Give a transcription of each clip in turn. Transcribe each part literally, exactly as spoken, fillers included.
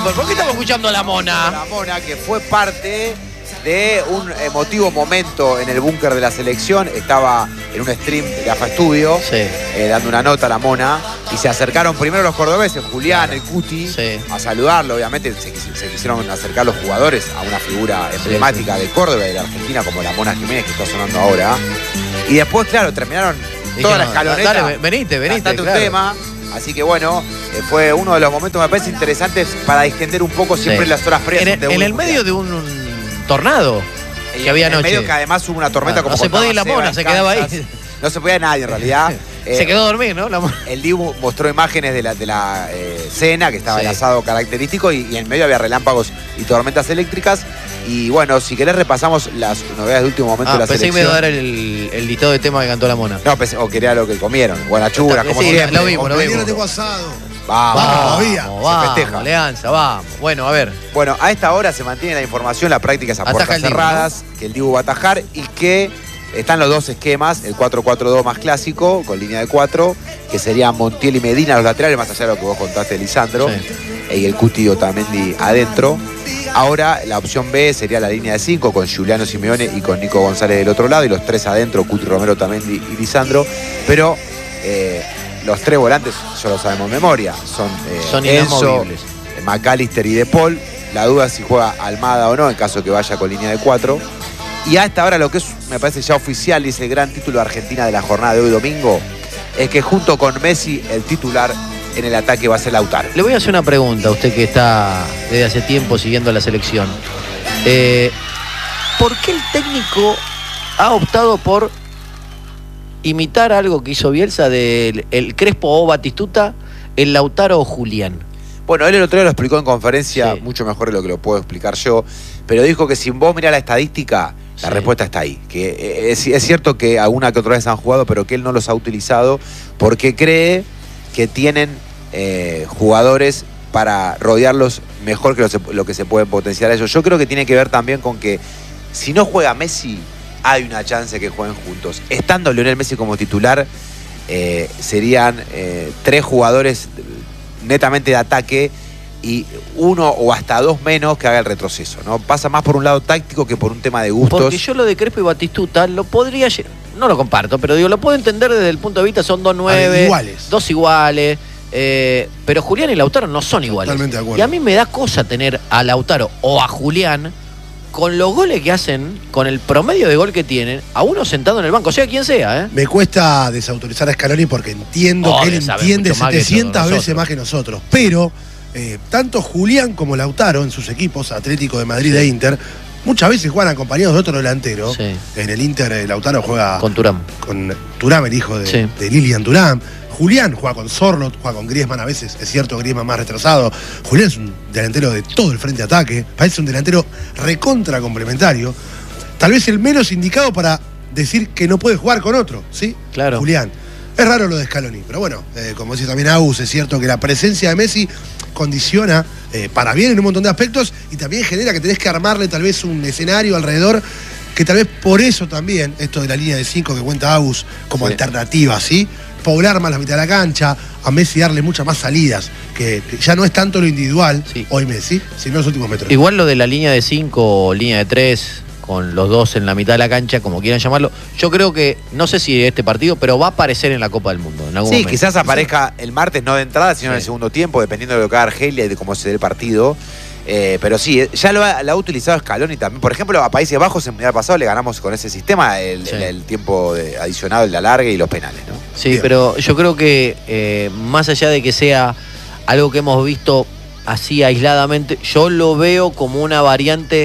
¿Por qué estamos escuchando a la Mona? La Mona, que fue parte de un emotivo momento en el búnker de la selección. Estaba en un stream de AFA Studio, sí. eh, dando una nota a la Mona. Y se acercaron primero los cordobeses, Julián, el Cuti, sí. a saludarlo. Obviamente se, se quisieron acercar los jugadores a una figura emblemática sí, sí. de Córdoba y de la Argentina, como la Mona Jiménez, que está sonando ahora. Y después, claro, terminaron y toda no, la escaloneta. Dale, venite, venite. Claro. Un tema. Así que bueno, eh, fue uno de los momentos, me parece, interesantes para distender un poco siempre sí. las horas previas. En, el, en el medio de un, un tornado que había anoche. En medio que además hubo una tormenta, bueno, como no se podía ir la Mona, se quedaba ahí. No se podía nadie en realidad. Se eh, quedó a dormir, ¿no? La... El Dibu mostró imágenes de la, de la eh, cena, que estaba sí. el asado característico, y, y en medio había relámpagos y tormentas eléctricas. Y bueno, si querés repasamos las novedades de último momento ah, de la pensé selección. Pensé que me iba a dar el, el listado de temas que cantó la Mona. No, pensé, o quería lo que comieron. Buenachuras, como sí, siempre. Lo vimos, lo vimos. Mañana tengo asado. Vamos, vamos, todavía. Vamos, se festeja. Alianza, vamos. Bueno, a ver. Bueno, a esta hora se mantiene la información, la práctica es a puertas cerradas, Dibu, ¿no? que el Dibu va a atajar y que están los dos esquemas, el cuatro cuatro dos más clásico, con línea de cuatro, que serían Montiel y Medina los laterales, más allá de lo que vos contaste, Lisandro, sí. y el Cuti Otamendi adentro. Ahora la opción B sería la línea de cinco, con Giuliano Simeone y con Nico González del otro lado, y los tres adentro, Cuti, Romero, Otamendi y Lisandro. Pero eh, los tres volantes ya lo sabemos de memoria, son, eh, son Enzo, McAllister y De Paul. La duda es si juega Almada o no, en caso que vaya con línea de cuatro. Y a esta hora lo que es, me parece ya oficial, dice el gran título de Argentina de la jornada de hoy domingo, es que junto con Messi, el titular en el ataque va a ser Lautaro. Le voy a hacer una pregunta a usted que está desde hace tiempo siguiendo la selección. Eh, ¿Por qué el técnico ha optado por imitar algo que hizo Bielsa del el Crespo o Batistuta, el Lautaro o Julián? Bueno, él el otro día lo explicó en conferencia, sí. mucho mejor de lo que lo puedo explicar yo, pero dijo que si vos mirás la estadística, la sí. respuesta está ahí. Que es, es cierto que alguna que otra vez han jugado, pero que él no los ha utilizado porque cree que tienen eh, jugadores para rodearlos mejor que lo, lo que se pueden potenciar a ellos. Yo creo que tiene que ver también con que si no juega Messi, hay una chance que jueguen juntos. Estando Lionel Messi como titular, eh, serían eh, tres jugadores netamente de ataque y uno o hasta dos menos que haga el retroceso, ¿no? Pasa más por un lado táctico que por un tema de gustos. Porque yo lo de Crespo y Batistuta lo podría, no lo comparto, pero digo, lo puedo entender desde el punto de vista, son dos nueve, iguales. dos iguales, eh, pero Julián y Lautaro no son iguales. Totalmente de acuerdo. Y a mí me da cosa tener a Lautaro o a Julián con los goles que hacen, con el promedio de gol que tienen, a uno sentado en el banco, sea quien sea, ¿eh? Me cuesta desautorizar a Scaloni porque entiendo oh, que él entiende setecientas veces más que nosotros, pero eh, tanto Julián como Lautaro en sus equipos, Atlético de Madrid sí. e Inter, muchas veces juegan acompañados de otro delantero. Sí. En el Inter, eh, Lautaro juega con Thuram, con Thuram, el hijo de, sí. de Lilian Thuram. Julián juega con Sorlot, juega con Griezmann a veces, es cierto, Griezmann más retrasado. Julián es un delantero de todo el frente de ataque, parece un delantero recontra complementario. Tal vez el menos indicado para decir que no puede jugar con otro, ¿sí? Claro. Julián. Es raro lo de Scaloni, pero bueno, eh, como dice también Agus, es cierto que la presencia de Messi condiciona eh, para bien en un montón de aspectos y también genera que tenés que armarle tal vez un escenario alrededor que tal vez por eso también, esto de la línea de cinco que cuenta Agus como sí. alternativa, ¿sí? Poblar más la mitad de la cancha, a Messi darle muchas más salidas, que, que ya no es tanto lo individual sí. hoy Messi, sino los últimos metros. Igual lo de la línea de cinco o línea de tres, con los dos en la mitad de la cancha, como quieran llamarlo, yo creo que, no sé si este partido, pero va a aparecer en la Copa del Mundo en algún sí, momento. Quizás aparezca el martes, no de entrada, sino sí. en el segundo tiempo, dependiendo de lo que haga Argelia y de cómo se dé el partido. Eh, pero sí, ya lo ha, lo ha utilizado Scaloni también. Por ejemplo, a Países Bajos en el Mundial pasado le ganamos con ese sistema el, sí. el, el tiempo de, adicionado, el de alargue y los penales, ¿no? Sí, Bien. Pero yo creo que eh, más allá de que sea algo que hemos visto así aisladamente, yo lo veo como una variante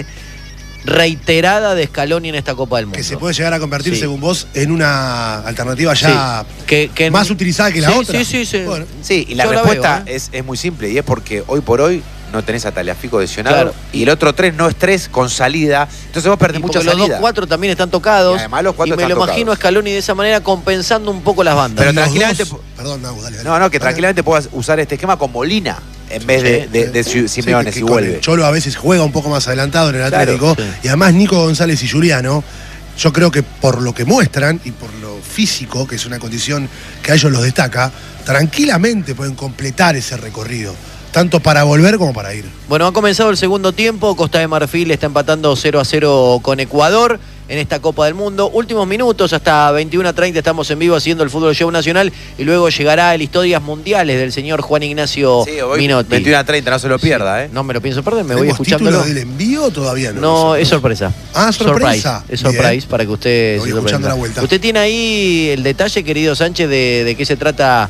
reiterada de Scaloni en esta Copa del Mundo. Que se puede llegar a convertir, sí. según vos, en una alternativa ya sí. que, que más utilizada que la sí, otra. Sí, sí, sí. Bueno, sí, y la yo respuesta la veo, ¿eh? es, es muy simple, y es porque hoy por hoy no tenés a Tagliafico lesionado, claro. y el otro tres no es tres con salida, entonces vos perdés mucha salida. Los dos cuatro también están tocados, y además los cuatro y me están lo tocados. imagino a Scaloni de esa manera compensando un poco las bandas. Pero tranquilamente... Dos, perdón, no, dale, dale. No, no, que tranquilamente puedas usar este esquema con Molina en vez de, de, de, de Simeone, sí, si vuelve. Cholo a veces juega un poco más adelantado en el Atlético, claro, sí. y además Nico González y Giuliano, yo creo que por lo que muestran y por lo físico, que es una condición que a ellos los destaca, tranquilamente pueden completar ese recorrido. tanto para volver como para ir. Bueno, ha comenzado el segundo tiempo. Costa de Marfil está empatando cero a cero con Ecuador en esta Copa del Mundo. Últimos minutos, hasta veintiuno a treinta estamos en vivo haciendo el Fútbol Show Nacional y luego llegará el Historias Mundiales del señor Juan Ignacio sí, hoy Minotti. veintiuno a treinta, no se lo pierda, ¿eh? No me lo pienso perder, me voy escuchándolo. ¿Título del envío todavía no? No, es sorpresa. Ah, sorpresa. Surprise. Es surprise Bien. Para que usted voy se escuchando la vuelta. Usted tiene ahí el detalle, querido Sánchez, de, de qué se trata.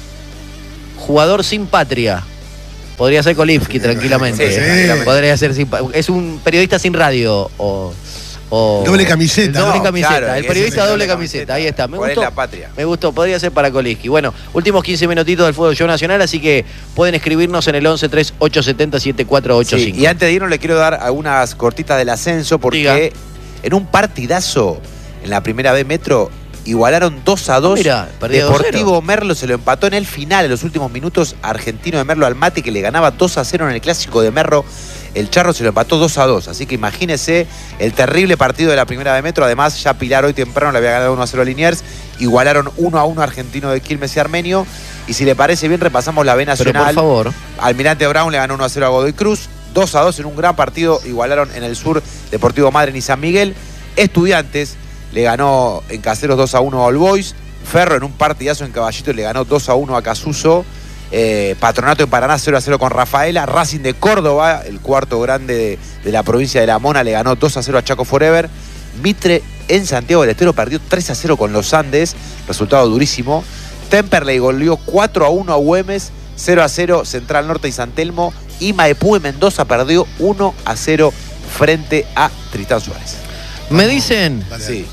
Jugador sin patria. Podría ser Kolivsky tranquilamente. Sí, sí. Podría ser sin, es un periodista sin radio o, o doble camiseta. Doble no, camiseta. Claro, el periodista doble, doble camiseta. camiseta. Ahí está. Me ¿Cuál gustó. es la patria? Me gustó. Podría ser para Kolivsky. Bueno, últimos quince minutitos del Fútbol Show Nacional, así que pueden escribirnos en el once tres ocho siete cero siete cuatro ocho cinco. Sí, y antes de irnos le quiero dar algunas cortitas del ascenso porque Diga. En un partidazo en la primera B Metro igualaron dos a dos. Oh, mira, Deportivo Merlo se lo empató en el final, en los últimos minutos. Argentino de Merlo al Mate, que le ganaba dos a cero en el clásico de Merlo. El Charro se lo empató dos a dos. Así que imagínese el terrible partido de la primera B Metro. Además, ya Pilar hoy temprano le había ganado uno a cero a Liniers. Igualaron uno a uno Argentino de Quilmes y Armenio. Y si le parece bien, repasamos la B Nacional. Pero por favor. Almirante Brown le ganó uno a cero a Godoy Cruz. dos a dos en un gran partido. Igualaron en el sur Deportivo Madryn y San Miguel. Estudiantes le ganó en Caseros dos a uno a All Boys. Ferro en un partidazo en Caballito le ganó dos a uno a Casuso. Eh, Patronato en Paraná cero a cero con Rafaela. Racing de Córdoba, el cuarto grande de, de la provincia de La Mona, le ganó dos a cero a Chaco Forever. Mitre en Santiago del Estero perdió tres a cero con los Andes, resultado durísimo. Temperley goleó cuatro a uno a Güemes, cero a cero Central Norte y San Telmo. Y Maipú de Mendoza perdió uno a cero frente a Tristán Suárez. Me dicen Sí,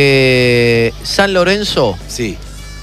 que San Lorenzo, sí.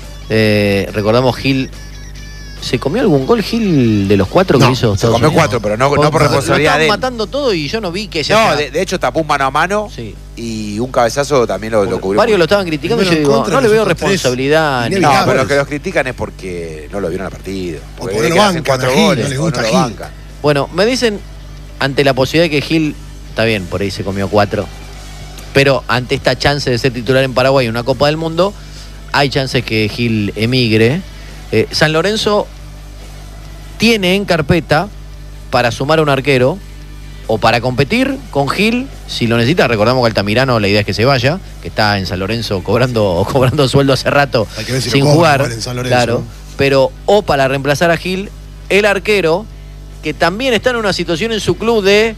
eh, recordamos Gil, ¿se comió algún gol Gil de los cuatro No, que hizo Se Estados comió Unidos? cuatro, pero no, no por Lo responsabilidad estaban de él. matando todo y yo no vi que se No, haya- de, de hecho tapó un mano a mano Sí. y un cabezazo también lo, lo cubrió. Varios lo estaban criticando y yo Primero en digo, contra, no le veo nosotros tres. responsabilidad. ni- No, Inevitable. pero los que los critican es porque no lo vieron al partido. O Porque porque ven no que hacen bancan cuatro a Gil, goles, no les o gusta lo Gil. bancan. Bueno, me dicen, ante la posibilidad de que Gil, está bien, por ahí se comió cuatro, pero ante esta chance de ser titular en Paraguay en una Copa del Mundo, hay chances que Gil emigre. Eh, San Lorenzo tiene en carpeta para sumar a un arquero o para competir con Gil, si lo necesita. Recordamos que Altamirano, la idea es que se vaya, que está en San Lorenzo cobrando, cobrando sueldo hace rato Hay que ver si sin lo cobra jugar. igual en San Lorenzo. Claro, pero o para reemplazar a Gil, el arquero, que también está en una situación en su club de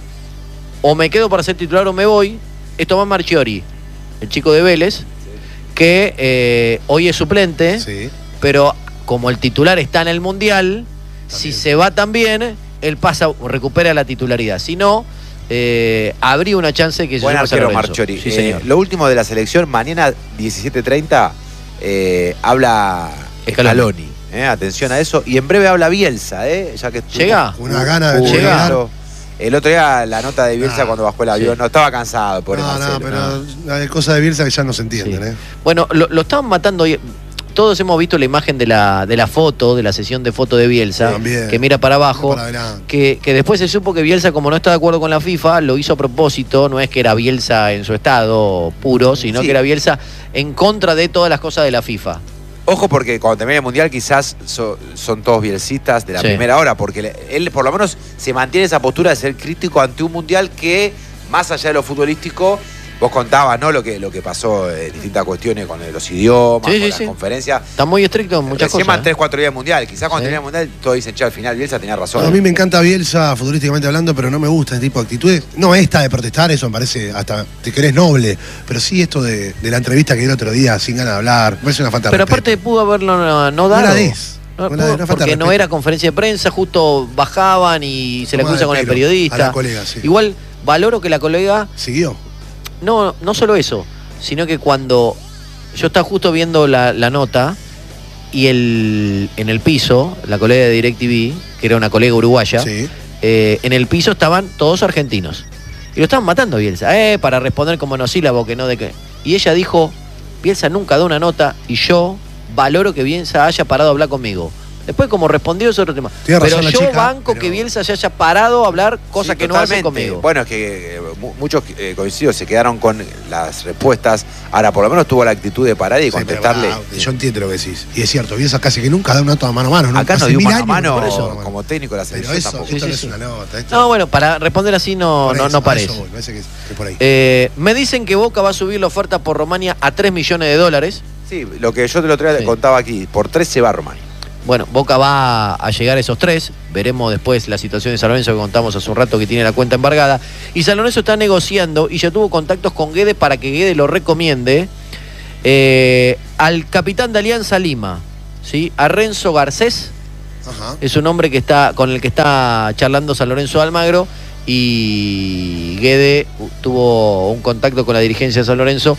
o me quedo para ser titular o me voy, es Tomás Marchiori, el chico de Vélez, que eh, hoy es suplente, Sí. pero como el titular está en el Mundial, si se va también, él pasa, recupera la titularidad. Si no, eh, habría una chance que se Buen sume a San arquero Lorenzo. Marchiori. Sí, Eh, señor. lo último de la selección, mañana diecisiete treinta eh, habla Scaloni. Scaloni. eh, atención a eso. Y en breve habla Bielsa, eh, ya que estuvo- ¿Llega? Una gana de Hubo llegar. eso. El otro día la nota de Bielsa Nah, cuando bajó el avión, sí. no estaba cansado por No, no, pero hay cosas de Bielsa que ya no se entienden, Sí. ¿eh? Bueno, lo, lo estaban matando hoy. Todos hemos visto la imagen de la, de la foto, de la sesión de foto de Bielsa, También. que mira para abajo, Para adelante. que, que después se supo que Bielsa, como no está de acuerdo con la FIFA, lo hizo a propósito. No es que era Bielsa en su estado puro, sino Sí. que era Bielsa en contra de todas las cosas de la FIFA. Ojo, porque cuando termine el Mundial quizás so- son todos bielcistas de la Sí. primera hora, porque le- él por lo menos se mantiene esa postura de ser crítico ante un Mundial que, más allá de lo futbolístico, vos contabas, ¿no? Lo que, lo que pasó en distintas cuestiones con los idiomas, Sí, con sí, las sí. conferencias. Está muy estricto en muchas Recién cosas. van ¿eh? tres, cuatro días del Mundial. Quizás cuando Sí. termine el Mundial todos dicen, che, al final Bielsa tenía razón. A mí me encanta Bielsa futbolísticamente hablando, pero no me gusta este tipo de actitudes. No esta de protestar, eso me parece hasta, te querés noble. Pero sí esto de, de la entrevista que dio el otro día sin ganas de hablar, me parece una falta de Pero respeto. aparte pudo haberlo no, no No dado. la des. No, No la pudo, des, no falta porque de no respeto. era conferencia de prensa, justo bajaban y se le Tomada cruza de con el pelo periodista. a la colega, sí. Igual valoro que la colega, Siguió. no, no solo eso, sino que cuando yo estaba justo viendo la, la nota y el, en el piso, la colega de DirecTV, que era una colega uruguaya, Sí. eh, en el piso estaban todos argentinos. Y lo estaban matando a Bielsa, eh, para responder como monosílabo, que no de qué. Y ella dijo, Bielsa nunca da una nota y yo valoro que Bielsa haya parado a hablar conmigo. Después, como respondió, es otro tema. Tiene Pero razón la yo chica, banco pero- que Bielsa se haya parado a hablar cosas Sí, que no hacen totalmente. conmigo. Bueno, es que eh, mu- muchos eh, coincido, se quedaron con las respuestas. Ahora, por lo menos tuvo la actitud de parar y Sí, pero, contestarle. ah, yo entiendo lo que decís. Y es cierto, Bielsa casi que nunca da una nota mano a mano. Acá Hace no dio mil mano a años, mano por eso. como técnico de la Pero selección eso, tampoco. esto Sí, no sí, es sí. una nota. Esto, No, bueno, para responder así no, por no, eso, no a parece. eso voy, parece que es, que por ahí. Eh, me dicen que Boca va a subir la oferta por Romania a tres millones de dólares. Sí, lo que yo te lo otro día Sí. contaba aquí, por tres se va a Romania. Bueno, Boca va a llegar a esos tres. Veremos después la situación de San Lorenzo que contamos hace un rato que tiene la cuenta embargada. Y San Lorenzo está negociando y ya tuvo contactos con Guede para que Guede lo recomiende eh, al capitán de Alianza Lima, ¿sí? A Renzo Garcés. Ajá. Es un hombre que está, con el que está charlando San Lorenzo de Almagro. Y Guede tuvo un contacto con la dirigencia de San Lorenzo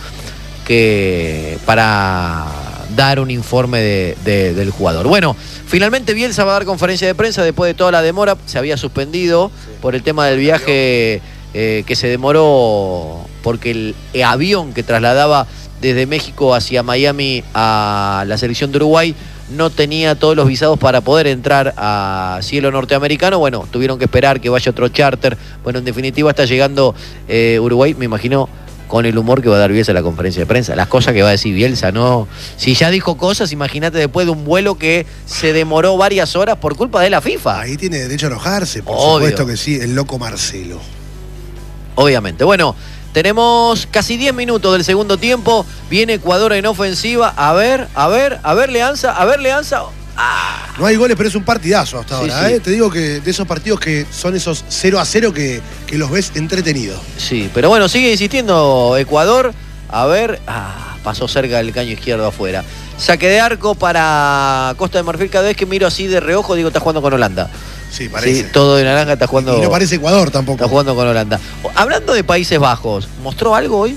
que para dar un informe de, de, del jugador. Bueno, finalmente Bielsa va a dar conferencia de prensa después de toda la demora. Se había suspendido sí. por el tema del viaje eh, que se demoró porque el, el avión que trasladaba desde México hacia Miami a la selección de Uruguay no tenía todos los visados para poder entrar a cielo norteamericano. Bueno, tuvieron que esperar que vaya otro charter. Bueno, en definitiva está llegando eh, Uruguay, me imagino, con el humor que va a dar Bielsa a la conferencia de prensa. Las cosas que va a decir Bielsa, ¿no? Si ya dijo cosas, imagínate después de un vuelo que se demoró varias horas por culpa de la FIFA. Ahí tiene derecho a enojarse, por Obvio. supuesto que sí, el loco Marcelo. Obviamente. Bueno, tenemos casi diez minutos del segundo tiempo. Viene Ecuador en ofensiva. A ver, a ver, a ver, Leanza, a ver, Leanza. ¡Ah! No hay goles, pero es un partidazo hasta Sí, ahora. sí. ¿eh? Te digo que de esos partidos que son esos cero a cero que, que los ves entretenidos. Sí, pero bueno, sigue insistiendo Ecuador. A ver, ah, pasó cerca del caño izquierdo afuera. Saque de arco para Costa de Marfil. Cada vez que miro así de reojo, digo, está jugando con Holanda. Sí, parece. Sí, todo de naranja está jugando. Y no parece Ecuador tampoco. Está jugando con Holanda. Hablando de Países Bajos, ¿mostró algo hoy?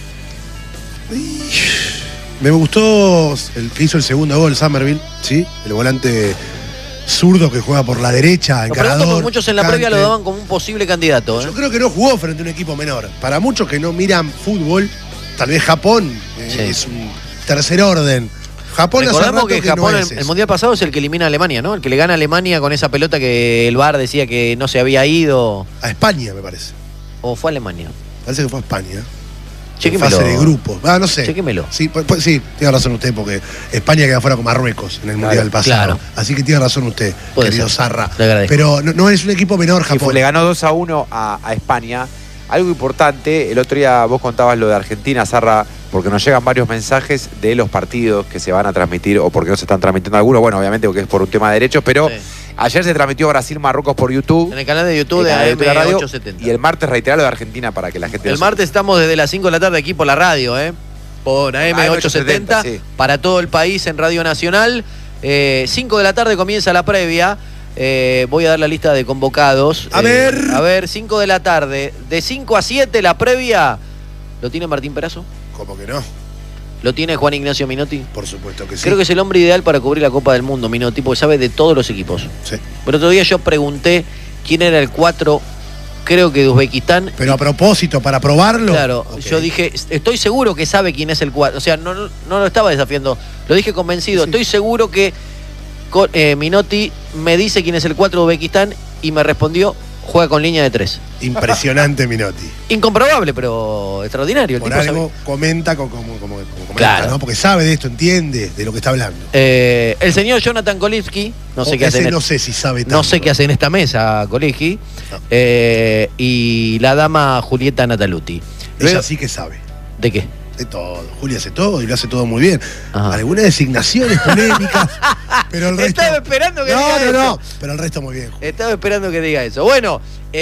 Me gustó el que hizo el segundo gol, Summerville, ¿sí? El volante zurdo que juega por la derecha, Lo pregunto encarador. porque muchos en la picante. previa lo daban como un posible candidato. ¿eh? Yo creo que no jugó frente a un equipo menor. Para muchos que no miran fútbol, tal vez Japón eh, Sí. es un tercer orden. Japón hace Recordemos rato que, que Japón no el, es el eso. mundial pasado es el que elimina a Alemania, ¿no? El que le gana a Alemania con esa pelota que el V A R decía que no se había ido. A España, me parece. ¿O fue a Alemania? Parece que fue a España. En Chéquemelo. fase de grupo. Ah, no sé. Chéquemelo. Sí, pues, pues, sí, tiene razón usted, porque España queda fuera con Marruecos en el Claro, Mundial pasado. claro. Así que tiene razón usted, Puede querido ser. Zarra. Le agradezco. Pero no, no es un equipo menor, Y Japón. fue- le ganó dos a uno a, a España. Algo importante, el otro día vos contabas lo de Argentina, Zarra, porque nos llegan varios mensajes de los partidos que se van a transmitir o porque no se están transmitiendo algunos. Bueno, obviamente porque es por un tema de derechos, pero Sí. ayer se transmitió Brasil-Marruecos por YouTube. En el canal de YouTube el de canal de YouTube de A la M radio, ochocientos setenta. y el martes reiterar lo de Argentina para que la gente El lo martes estamos desde las cinco de la tarde aquí por la radio, ¿eh? Por A M ochocientos setenta, sí. para todo el país en Radio Nacional. Eh, cinco de la tarde comienza la previa. Eh, voy a dar la lista de convocados. A Eh, ver. A ver, cinco de la tarde. De cinco a siete la previa. ¿Lo tiene Martín Perazo? Como que no, ¿Lo tiene Juan Ignacio Minotti? por supuesto que sí. Creo que es el hombre ideal para cubrir la Copa del Mundo, Minotti, porque sabe de todos los equipos. Sí. Pero otro día yo pregunté quién era el cuatro, creo que de Uzbekistán. Pero a propósito, para probarlo. Claro, Ok. yo dije, estoy seguro que sabe quién es el cuatro. O sea, no, no, no lo estaba desafiando, lo dije convencido. Sí. Estoy seguro que co- eh, Minotti me dice quién es el cuatro de Uzbekistán y me respondió, juega con línea de tres. Impresionante, Minotti. Incomprobable, pero extraordinario. El Por tipo algo sabe. comenta como, como, como, como comenta, Claro. ¿no? Porque sabe de esto, entiende de lo que está hablando. Eh, el señor Jonathan Kolivsky, no sé O qué hace ese en no el- sé si sabe tanto. No sé qué hace en esta mesa, Kolivsky. No. Eh, y la dama Julieta Nataluti. Ella Luego- sí que sabe. ¿De qué? De todo. Julia hace todo y lo hace todo muy bien. Ajá. Algunas designaciones polémicas, pero el resto. Estaba esperando que no, diga no, eso. no. Pero el resto muy bien. Estaba esperando que diga eso. Bueno,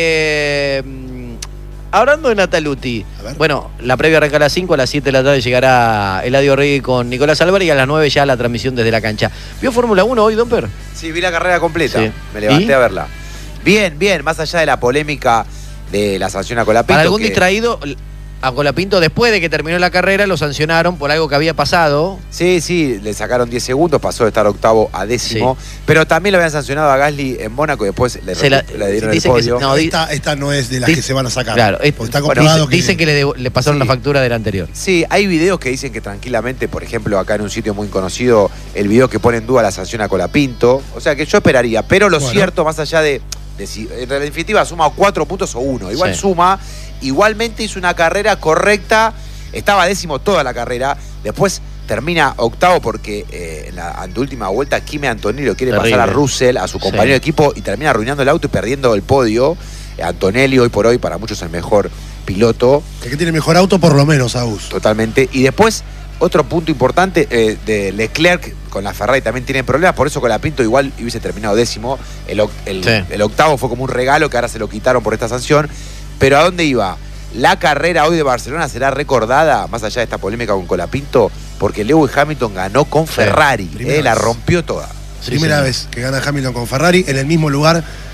eh, hablando de Nataluti, A ver. bueno, la previa arranca a las cinco, a las siete de la tarde llegará Eladio Regui con Nicolás Álvarez y a las nueve ya la transmisión desde la cancha. ¿Vio Fórmula uno hoy, Domper? Sí, vi la carrera completa. Sí. Me levanté ¿Y? a verla. Bien, bien, más allá de la polémica de la sanción a Colapinto. Para algún que- distraído, a Colapinto, después de que terminó la carrera, lo sancionaron por algo que había pasado. Sí, sí, le sacaron diez segundos, pasó de estar octavo a décimo, sí. Pero también lo habían sancionado a Gasly en Mónaco y después le, la, le dieron el Se, podio. no, esta, esta no es de las dice, que se van a sacar. Claro, es, porque está comprobado bueno, que... Dicen que le, le pasaron sí. la factura del anterior. Sí, hay videos que dicen que tranquilamente, por ejemplo, acá en un sitio muy conocido, el video que pone en duda la sanción a Colapinto. O sea que yo esperaría, pero lo bueno. cierto, más allá de, de si en la definitiva suma cuatro puntos o uno, igual sí. suma, igualmente hizo una carrera correcta, estaba décimo toda la carrera, después termina octavo porque eh, en la anteúltima vuelta Kimi Antonelli lo quiere Terrible. pasar a Russell, a su compañero sí. de equipo, y termina arruinando el auto y perdiendo el podio. Antonelli hoy por hoy para muchos es el mejor piloto. El que tiene mejor auto por lo menos, Agus. Totalmente. Y después, otro punto importante eh, de Leclerc con la Ferrari también tienen problemas, por eso Colapinto igual hubiese terminado décimo. El, el, sí. el octavo fue como un regalo que ahora se lo quitaron por esta sanción. Pero ¿a dónde iba? La carrera hoy de Barcelona será recordada, más allá de esta polémica con Colapinto, porque Lewis Hamilton ganó con Ferrari, sí, eh, la rompió toda. Primera sí, vez que gana Hamilton con Ferrari en el mismo lugar